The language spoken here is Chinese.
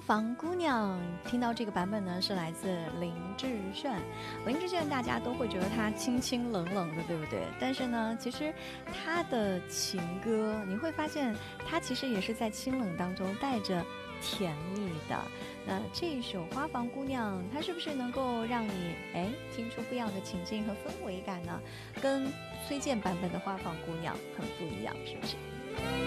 房姑娘，听到这个版本呢，是来自林志炫。林志炫大家都会觉得他清清冷冷的，对不对？但是呢，其实他的情歌，你会发现他其实也是在清冷当中带着甜蜜的。那这一首《花房姑娘》，它是不是能够让你听出不一样的情境和氛围感呢？跟崔健版本的《花房姑娘》很不一样，是不是？